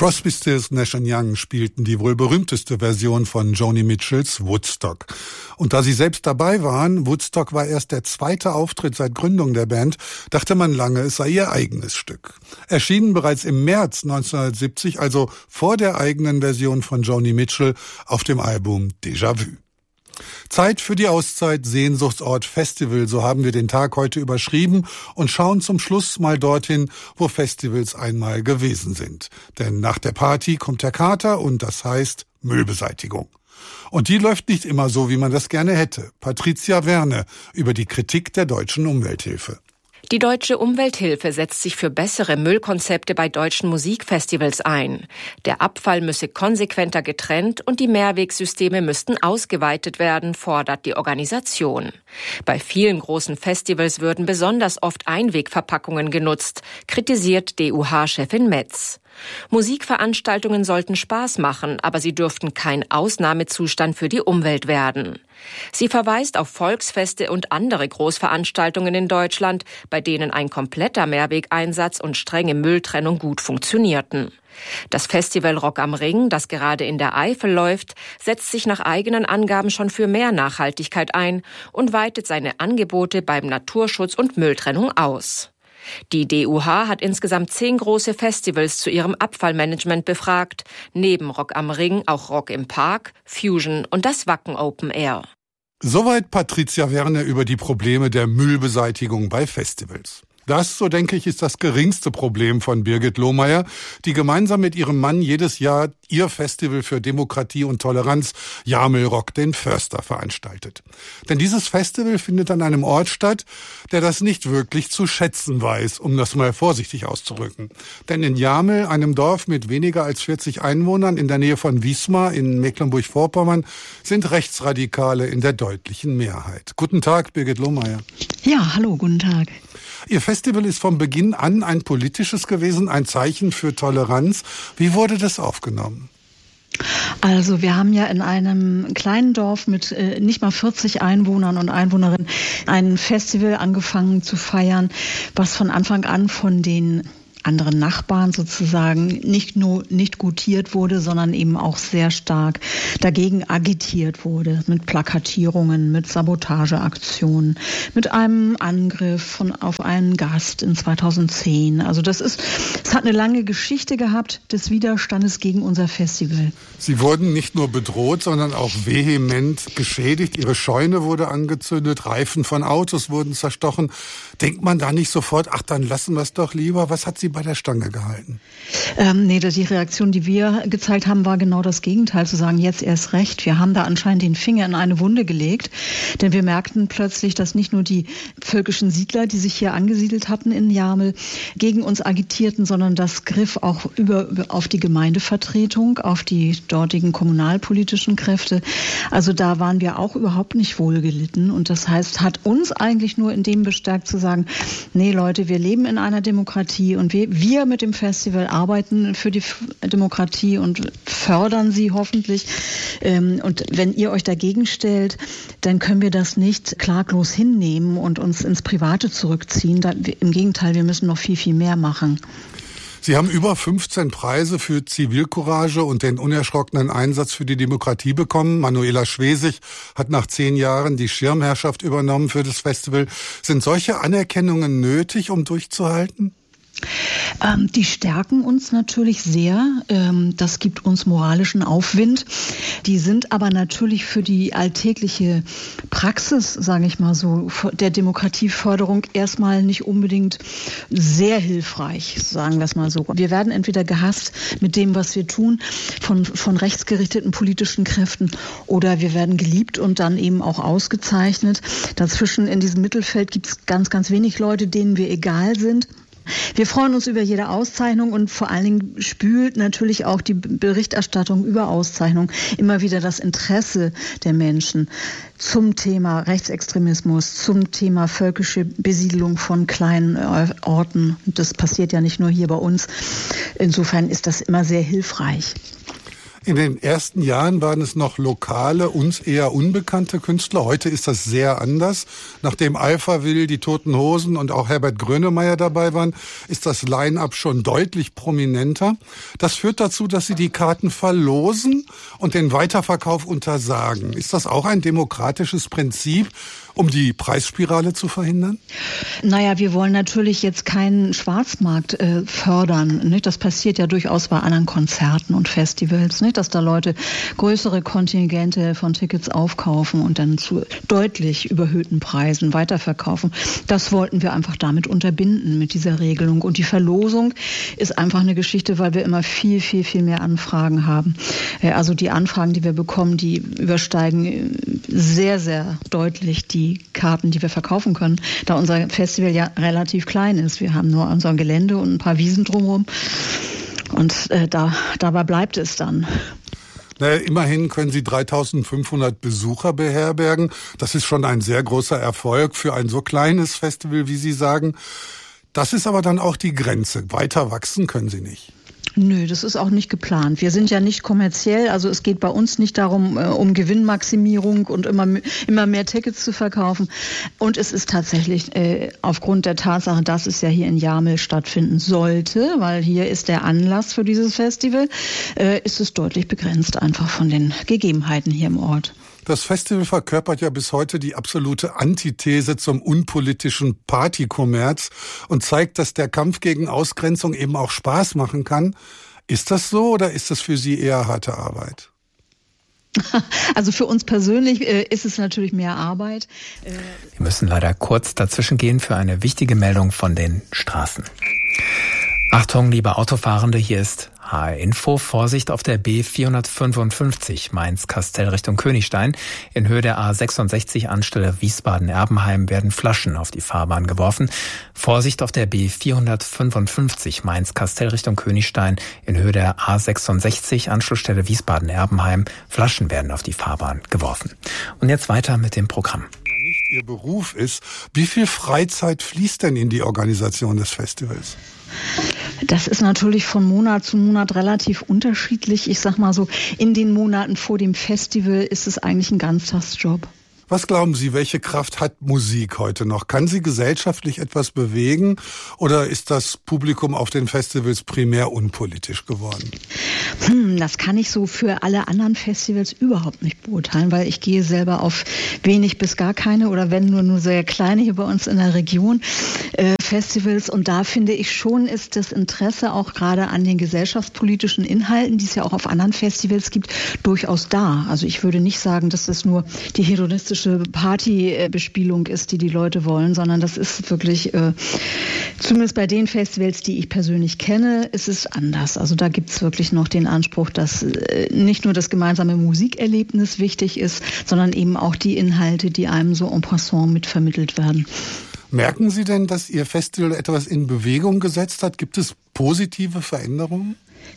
Crosby, Stills, Nash & Young spielten die wohl berühmteste Version von Joni Mitchells Woodstock. Und da sie selbst dabei waren, Woodstock war erst der zweite Auftritt seit Gründung der Band, dachte man lange, es sei ihr eigenes Stück. Erschienen bereits im März 1970, also vor der eigenen Version von Joni Mitchell, auf dem Album Déjà-vu. Zeit für die Auszeit, Sehnsuchtsort, Festival, so haben wir den Tag heute überschrieben und schauen zum Schluss mal dorthin, wo Festivals einmal gewesen sind. Denn nach der Party kommt der Kater und das heißt Müllbeseitigung. Und die läuft nicht immer so, wie man das gerne hätte. Patricia Werne über die Kritik der deutschen Umwelthilfe. Die Deutsche Umwelthilfe setzt sich für bessere Müllkonzepte bei deutschen Musikfestivals ein. Der Abfall müsse konsequenter getrennt und die Mehrwegsysteme müssten ausgeweitet werden, fordert die Organisation. Bei vielen großen Festivals würden besonders oft Einwegverpackungen genutzt, kritisiert DUH-Chefin Metz. Musikveranstaltungen sollten Spaß machen, aber sie dürften kein Ausnahmezustand für die Umwelt werden. Sie verweist auf Volksfeste und andere Großveranstaltungen in Deutschland, bei denen ein kompletter Mehrwegeinsatz und strenge Mülltrennung gut funktionierten. Das Festival Rock am Ring, das gerade in der Eifel läuft, setzt sich nach eigenen Angaben schon für mehr Nachhaltigkeit ein und weitet seine Angebote beim Naturschutz und Mülltrennung aus. Die DUH hat insgesamt 10 große Festivals zu ihrem Abfallmanagement befragt, neben Rock am Ring auch Rock im Park, Fusion und das Wacken Open Air. Soweit Patricia Werne über die Probleme der Müllbeseitigung bei Festivals. Das, so denke ich, ist das geringste Problem von Birgit Lohmeier, die gemeinsam mit ihrem Mann jedes Jahr ihr Festival für Demokratie und Toleranz, Jamel Rock den Förster, veranstaltet. Denn dieses Festival findet an einem Ort statt, der das nicht wirklich zu schätzen weiß, um das mal vorsichtig auszudrücken. Denn in Jamel, einem Dorf mit weniger als 40 Einwohnern in der Nähe von Wismar in Mecklenburg-Vorpommern, sind Rechtsradikale in der deutlichen Mehrheit. Guten Tag, Birgit Lohmeier. Ja, hallo, guten Tag. Ihr Festival ist von Beginn an ein politisches gewesen, ein Zeichen für Toleranz. Wie wurde das aufgenommen? Also wir haben ja in einem kleinen Dorf mit nicht mal 40 Einwohnern und Einwohnerinnen ein Festival angefangen zu feiern, was von Anfang an von den anderen Nachbarn sozusagen nicht nur nicht gutiert wurde, sondern eben auch sehr stark dagegen agitiert wurde, mit Plakatierungen, mit Sabotageaktionen, mit einem Angriff auf einen Gast in 2010. Also es hat eine lange Geschichte gehabt des Widerstandes gegen unser Festival. Sie wurden nicht nur bedroht, sondern auch vehement geschädigt. Ihre Scheune wurde angezündet, Reifen von Autos wurden zerstochen. Denkt man da nicht sofort, ach, dann lassen wir es doch lieber? Was hat Sie bei der Stange gehalten? Nee, die Reaktion, die wir gezeigt haben, war genau das Gegenteil, zu sagen, jetzt erst recht. Wir haben da anscheinend den Finger in eine Wunde gelegt, denn wir merkten plötzlich, dass nicht nur die völkischen Siedler, die sich hier angesiedelt hatten in Jamel, gegen uns agitierten, sondern das griff auch auf die Gemeindevertretung, auf die dortigen kommunalpolitischen Kräfte. Also da waren wir auch überhaupt nicht wohlgelitten und das heißt, hat uns eigentlich nur in dem bestärkt zu sagen, nee Leute, wir leben in einer Demokratie und wir mit dem Festival arbeiten für die Demokratie und fördern sie hoffentlich. Und wenn ihr euch dagegen stellt, dann können wir das nicht klaglos hinnehmen und uns ins Private zurückziehen. Im Gegenteil, wir müssen noch viel, viel mehr machen. Sie haben über 15 Preise für Zivilcourage und den unerschrockenen Einsatz für die Demokratie bekommen. Manuela Schwesig hat nach 10 Jahren die Schirmherrschaft übernommen für das Festival. Sind solche Anerkennungen nötig, um durchzuhalten? Die stärken uns natürlich sehr. Das gibt uns moralischen Aufwind. Die sind aber natürlich für die alltägliche Praxis, sage ich mal so, der Demokratieförderung erstmal nicht unbedingt sehr hilfreich, sagen wir es mal so. Wir werden entweder gehasst mit dem, was wir tun, von rechtsgerichteten politischen Kräften, oder wir werden geliebt und dann eben auch ausgezeichnet. Dazwischen in diesem Mittelfeld gibt es ganz, ganz wenig Leute, denen wir egal sind. Wir freuen uns über jede Auszeichnung und vor allen Dingen spült natürlich auch die Berichterstattung über Auszeichnung immer wieder das Interesse der Menschen zum Thema Rechtsextremismus, zum Thema völkische Besiedelung von kleinen Orten. Das passiert ja nicht nur hier bei uns. Insofern ist das immer sehr hilfreich. In den ersten Jahren waren es noch lokale, uns eher unbekannte Künstler. Heute ist das sehr anders. Nachdem Alphaville, die Toten Hosen und auch Herbert Grönemeyer dabei waren, ist das Line-up schon deutlich prominenter. Das führt dazu, dass sie die Karten verlosen und den Weiterverkauf untersagen. Ist das auch ein demokratisches Prinzip, um die Preisspirale zu verhindern? Naja, wir wollen natürlich jetzt keinen Schwarzmarkt fördern. Nicht? Das passiert ja durchaus bei anderen Konzerten und Festivals, nicht? Dass da Leute größere Kontingente von Tickets aufkaufen und dann zu deutlich überhöhten Preisen weiterverkaufen. Das wollten wir einfach damit unterbinden mit dieser Regelung. Und die Verlosung ist einfach eine Geschichte, weil wir immer viel mehr Anfragen haben. Also die Anfragen, die wir bekommen, die übersteigen sehr deutlich die Karten, die wir verkaufen können, da unser Festival ja relativ klein ist. Wir haben nur unser Gelände und ein paar Wiesen drumherum und dabei bleibt es dann. Naja, immerhin können Sie 3.500 Besucher beherbergen. Das ist schon ein sehr großer Erfolg für ein so kleines Festival, wie Sie sagen. Das ist aber dann auch die Grenze. Weiter wachsen können Sie nicht. Nö, das ist auch nicht geplant. Wir sind ja nicht kommerziell, also es geht bei uns nicht darum, um Gewinnmaximierung und immer mehr Tickets zu verkaufen. Und es ist tatsächlich aufgrund der Tatsache, dass es ja hier in Jamel stattfinden sollte, weil hier ist der Anlass für dieses Festival, ist es deutlich begrenzt einfach von den Gegebenheiten hier im Ort. Das Festival verkörpert ja bis heute die absolute Antithese zum unpolitischen Partykommerz und zeigt, dass der Kampf gegen Ausgrenzung eben auch Spaß machen kann. Ist das so oder ist das für Sie eher harte Arbeit? Also für uns persönlich ist es natürlich mehr Arbeit. Wir müssen leider kurz dazwischen gehen für eine wichtige Meldung von den Straßen. Achtung, liebe Autofahrende, hier ist HR Info. Vorsicht auf der B455 Mainz-Kastell Richtung Königstein. In Höhe der A66 Anstelle Wiesbaden-Erbenheim werden Flaschen auf die Fahrbahn geworfen. Vorsicht auf der B455 Mainz-Kastell Richtung Königstein. In Höhe der A66 Anschlussstelle Wiesbaden-Erbenheim. Flaschen werden auf die Fahrbahn geworfen. Und jetzt weiter mit dem Programm. Nicht Ihr Beruf ist. Wie viel Freizeit fließt denn in die Organisation des Festivals? Das ist natürlich von Monat zu Monat relativ unterschiedlich. Ich sag mal so, in den Monaten vor dem Festival ist es eigentlich ein Ganztagsjob. Was glauben Sie, welche Kraft hat Musik heute noch? Kann sie gesellschaftlich etwas bewegen oder ist das Publikum auf den Festivals primär unpolitisch geworden? Das kann ich so für alle anderen Festivals überhaupt nicht beurteilen, weil ich gehe selber auf wenig bis gar keine oder wenn nur sehr kleine hier bei uns in der Region Festivals. Und da finde ich schon, ist das Interesse auch gerade an den gesellschaftspolitischen Inhalten, die es ja auch auf anderen Festivals gibt, durchaus da. Also ich würde nicht sagen, dass das nur die hedonistische Partybespielung ist, die Leute wollen, sondern das ist wirklich, zumindest bei den Festivals, die ich persönlich kenne, ist es anders. Also da gibt es wirklich noch den Anspruch, dass nicht nur das gemeinsame Musikerlebnis wichtig ist, sondern eben auch die Inhalte, die einem so en passant mitvermittelt werden. Merken Sie denn, dass Ihr Festival etwas in Bewegung gesetzt hat? Gibt es positive Veränderungen?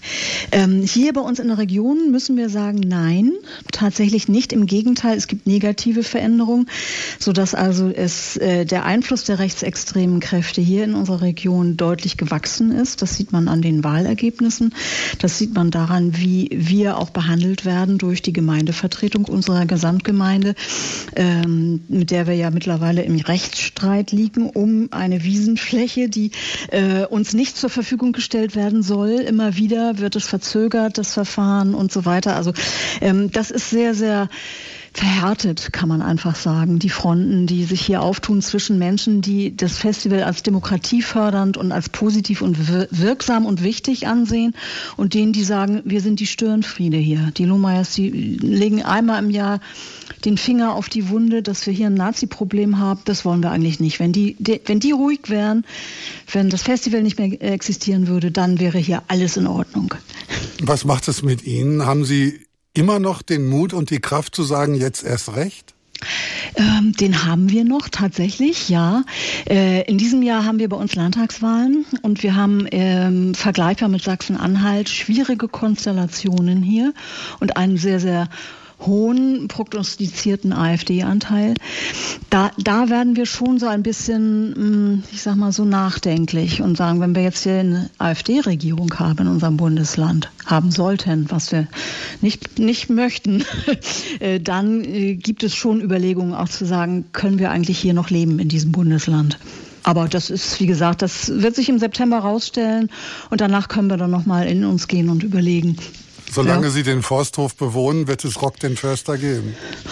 Hier bei uns in der Region müssen wir sagen, nein, tatsächlich nicht. Im Gegenteil, es gibt negative Veränderungen, sodass also der Einfluss der rechtsextremen Kräfte hier in unserer Region deutlich gewachsen ist. Das sieht man an den Wahlergebnissen. Das sieht man daran, wie wir auch behandelt werden durch die Gemeindevertretung unserer Gesamtgemeinde, mit der wir ja mittlerweile im Rechtsstreit liegen um eine Wiesenfläche, die uns nicht zur Verfügung gestellt werden soll. Immer wieder wird es verzögert, das Verfahren und so weiter. Also das ist sehr, sehr verhärtet, kann man einfach sagen. Die Fronten, die sich hier auftun zwischen Menschen, die das Festival als demokratiefördernd und als positiv und wirksam und wichtig ansehen und denen, die sagen, wir sind die Störenfriede hier. Die Lohmeyers, die legen einmal im Jahr den Finger auf die Wunde, dass wir hier ein Nazi-Problem haben. Das wollen wir eigentlich nicht. Wenn die ruhig wären, wenn das Festival nicht mehr existieren würde, dann wäre hier alles in Ordnung. Was macht es mit Ihnen? Haben Sie immer noch den Mut und die Kraft zu sagen, jetzt erst recht? Den haben wir noch tatsächlich, ja. In diesem Jahr haben wir bei uns Landtagswahlen und wir haben vergleichbar mit Sachsen-Anhalt schwierige Konstellationen hier und einen sehr, sehr hohen prognostizierten AfD-Anteil. Da werden wir schon so ein bisschen, ich sag mal so nachdenklich und sagen, wenn wir jetzt hier eine AfD-Regierung haben in unserem Bundesland, haben sollten, was wir nicht möchten, dann gibt es schon Überlegungen auch zu sagen, können wir eigentlich hier noch leben in diesem Bundesland? Aber das ist, wie gesagt, das wird sich im September rausstellen und danach können wir dann nochmal in uns gehen und überlegen. Solange Sie den Forsthof bewohnen, wird es Rock den Förster geben.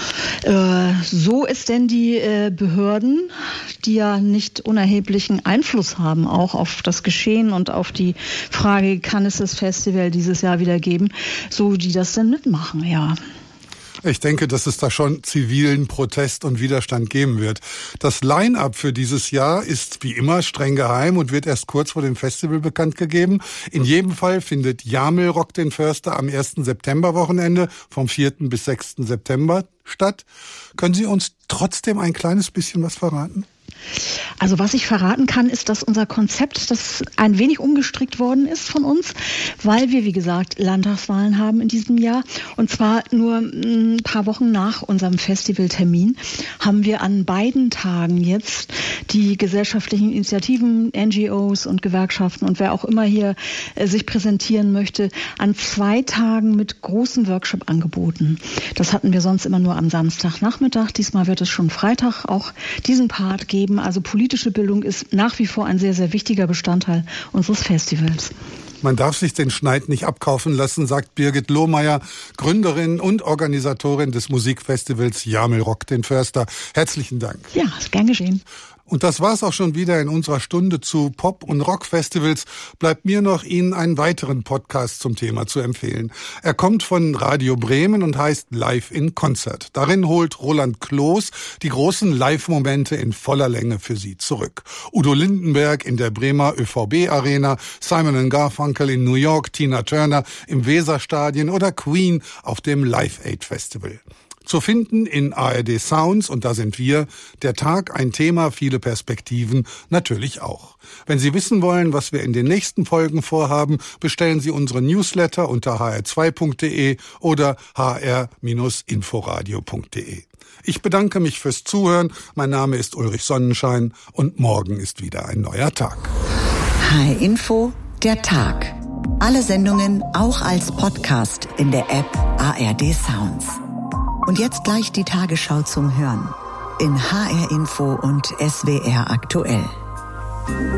So es denn die Behörden, die ja nicht unerheblichen Einfluss haben, auch auf das Geschehen und auf die Frage, kann es das Festival dieses Jahr wieder geben, so die das denn mitmachen, ja. Ich denke, dass es da schon zivilen Protest und Widerstand geben wird. Das Line-up für dieses Jahr ist wie immer streng geheim und wird erst kurz vor dem Festival bekannt gegeben. In jedem Fall findet Jamel Rock den Förster am 1. September-Wochenende vom 4. bis 6. September statt. Können Sie uns trotzdem ein kleines bisschen was verraten? Also was ich verraten kann, ist, dass unser Konzept, das ein wenig umgestrickt worden ist von uns, weil wir, wie gesagt, Landtagswahlen haben in diesem Jahr. Und zwar nur ein paar Wochen nach unserem Festivaltermin haben wir an beiden Tagen jetzt die gesellschaftlichen Initiativen, NGOs und Gewerkschaften und wer auch immer hier sich präsentieren möchte, an 2 Tagen mit großem Workshop angeboten. Das hatten wir sonst immer nur am Samstagnachmittag. Diesmal wird es schon Freitag auch diesen Part geben. Also politische Bildung ist nach wie vor ein sehr, sehr wichtiger Bestandteil unseres Festivals. Man darf sich den Schneid nicht abkaufen lassen, sagt Birgit Lohmeier, Gründerin und Organisatorin des Musikfestivals Jamel Rock den Förster. Herzlichen Dank. Ja, gern geschehen. Und das war's auch schon wieder in unserer Stunde zu Pop- und Rockfestivals. Bleibt mir noch, Ihnen einen weiteren Podcast zum Thema zu empfehlen. Er kommt von Radio Bremen und heißt Live in Concert. Darin holt Roland Kloß die großen Live-Momente in voller Länge für Sie zurück. Udo Lindenberg in der Bremer ÖVB-Arena, Simon & Garfunkel in New York, Tina Turner im Weserstadion oder Queen auf dem Live Aid Festival. Zu finden in ARD Sounds, und da sind wir, der Tag, ein Thema, viele Perspektiven, natürlich auch. Wenn Sie wissen wollen, was wir in den nächsten Folgen vorhaben, bestellen Sie unsere Newsletter unter hr2.de oder hr-inforadio.de. Ich bedanke mich fürs Zuhören. Mein Name ist Ulrich Sonnenschein und morgen ist wieder ein neuer Tag. HR Info, der Tag. Alle Sendungen auch als Podcast in der App ARD Sounds. Und jetzt gleich die Tagesschau zum Hören in HR Info und SWR aktuell.